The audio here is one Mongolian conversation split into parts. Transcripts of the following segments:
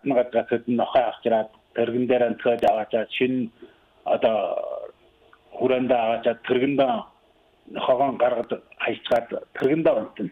гадна гадаад нохой авчираад тэргэн дээр анцгаж аваачаад шин одоо хүрээндээ аваачаад тэргэндээ нохойгоо гаргад хайчгаад тэргэндээ унтна.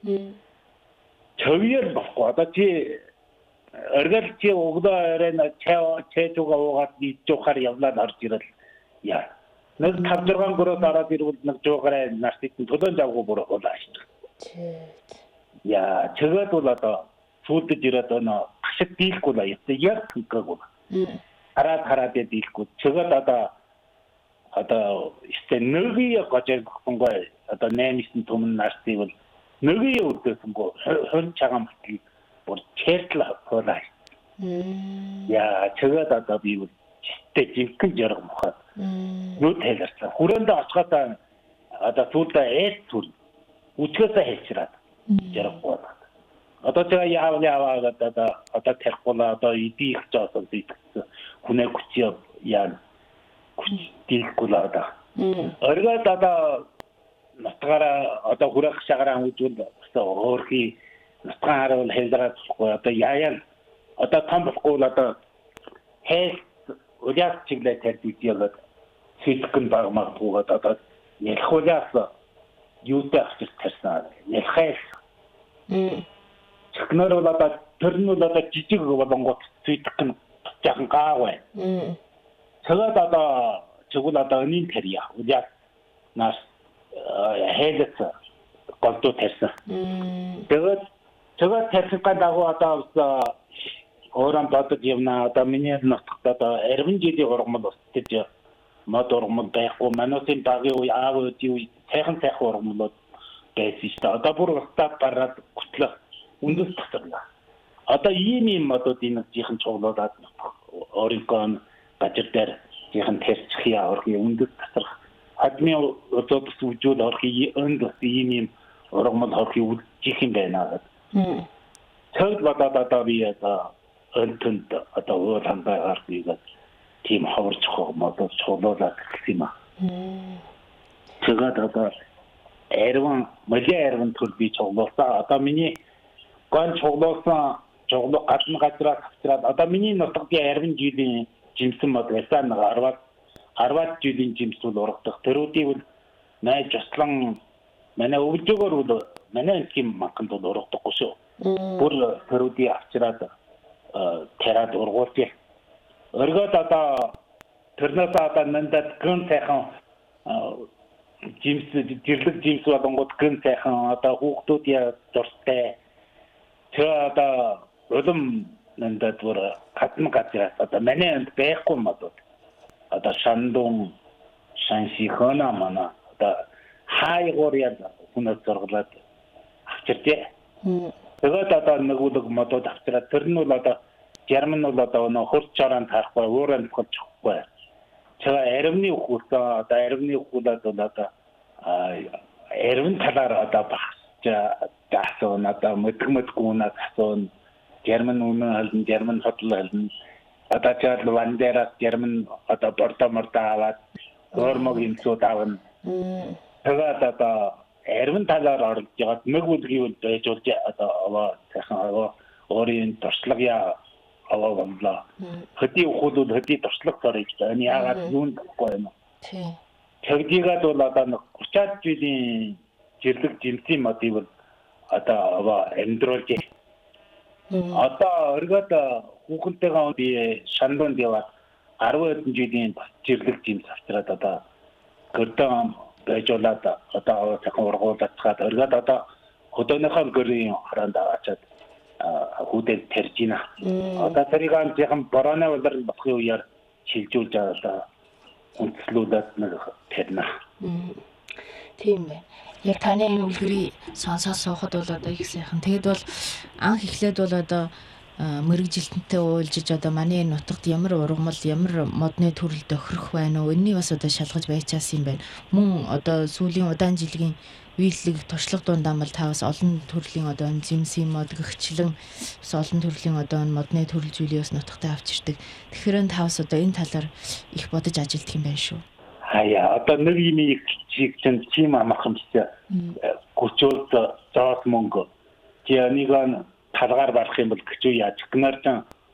Чөвөр баггүй одоо чи оргил чи өглөө оройн чэжүүгээ уугаад идчихээр явлаад орж ирэл яа. Нэг 5-6 гөрөө дараад ирвэл нэг жуугараа нарсыг төлөөлж авахгүй бүр болоо шүү. Яа, чөгээд бол одоо сүүлдэж ирээд өнөө гашиг дийлэхгүй л яг төгөөгүй. Хараад дийлэхгүй. Чөгээд одоо нэгийн гожигсонгүй одоо 8-9 түмэн нарсыг бол нэгийн өдөөсөнгөө 20 цагаан батгийг бүр чертл хоолаа. Яа, чөгээд одоо би бол читтэй жинхэнэ жаргал мохоод юу тайларсан. Хүрээндээ очихоо одоо сүүлдээ эс түр үчгээсээ хэлчираад жаргал. Одоо тэгээ яаваа одоо тэрхүүл одоо идих жаасан дийгсэн хүнээ хүчээ яа дийлэхгүй л одоо. Оргоод одоо нутгаараа одоо хүрэх шагараа үзвэл өөрхий нутгаан харуул хэлдраад одоо яаяа одоо том болохгүй л одоо хэл уяас чиглээ тарьж яваад сэтгэн баг магадгүйгээд одоо ялхуулаас юутай авчирч тарьсан ялхаас чихнэр бол одоо тэр нь бол одоо жижиг болонгот сэтгэн жахан гаавэ тэгээд одоо чигүүл одоо өнийн тэрья уяас нас хэлэц голдуу тарьсан тэгээд тарьсан дагуу одоо orang бодож явна одоо миний нутагт одоо 20 жилийн ургамал устж мод ургамал байхгүй манайсын багийн үе аав үүдийн үе сайхан ургамлууд байсан шүү дээ. Одоо бүр устдаад гараад гүтлээ үндэс тасарлаа. Одоо ийм модуудын жихэн цуглуулад орикон газар дээр жихэн тэрчих яа орхи үндэс тасрах адмын өдөөс үжүүл орхи өндөс ийм ургамал орхи үлжих юм байна гэдэг. Тэгвэл одоо би өнтөнд одоо ууран байгаар бигээд тийм хаварч модод цуглуулаад гэх юм аа. Тэгээд одоо малын төр би цуглуулсан. Одоо миний гон цуглуулсан гадна газраас авчираад одоо миний нутгийн 20 жилийн жимсэн мод байсан 10 жилийн жимсүүл ургадах. Тэрүүдийг бол найз жослон манай өвлөгөөр бол манай энгийн манханд бол ургадахгүй шүү. Бүр тэрүүдийг авчираад тэрад ургуулъя. Өргөд одоо тэрнээс одоо нандад гэн сайхан дэрлэг жимс болонгууд гэн сайхан одоо хүүхдүүд яа дуртай. Тэр одоо улам нандад бүр гадна газраас одоо манай энд байхгүй модод. Одоо шандун шаншихона мана одоо хайгуур яа хүнээс зурглаад авчирчээ. Тэгээд одоо нэгүүлэг модод авчираад тэр нь бол одоо Герман бол одоо хурц чарaan тарахгүй өөрөнд болчихгүй. Тэгээ аривны хүүхдээ одоо аривны хүүхдүүд бол одоо аривын талаар одоо багч даасан одоо мэдгүнээс асуун Герман үнэн хэлэн Герман хотл хэлэн одоо чад вандерас Герман одоо бордоморд аваад өөрмөг юмсууд авна. Тэгээд одоо аривын талаар орж ягаад нэгүүлгийг байж болж одоо сайхан өөрийн туршлагаа аваавла. Хөдий хөлөд хөдий туршлага зориг байна. Яагаад юунд гэхгүй юм. Тийм. Тэгдийгээд бол одоо 30 жилийн жирлэг жимсийн модыг бол одоо амьдруулж одоо өргөд хүүхэнтэйгээ би шандунд яваад 10 хэдэн жилийн жирлэг жимс авчираад одоо гөрдөн байжуулаад одоо сайхан ургуулад цаад өргөд одоо хөдөөнийхөө гэрийн хараанд аваачаад хүүдэл тарж байна. Одоо тэрийг анхаахан борооны улирал болохын үеэр шилжүүлж аваад үндэслүүлээд нэг тэрнэ. Тийм байна. Яг таны үлгэрийг сонсоод суухад бол одоо их сайхан. Тэгэд бол анх эхлээд бол одоо мэрэгжилтэнтэй уулзж одоо манай нутагт ямар ургамал ямар модны төрөл тохирох байна уу? Энэний бас одоо шалгаж байчаас юм байна. Мөн одоо сүүлийн удаан жилийн биелэг туршлага дундамал та бас олон төрлийн одоо жимсийн мод гихчлэн бас олон төрлийн одоо модны төрөл зүйлийг бас нутагтаа авчирдаг. Тэгэхээр та бас одоо энэ талаар их бодож ажилтдаг юм байна шүү. Хаяа одоо нэг юм их чигтэн чим амархан бичээ. Гүчөөд зоос мөнгө. Тяниган талгаар барах юм бол гүчүү яаж гэнэртэн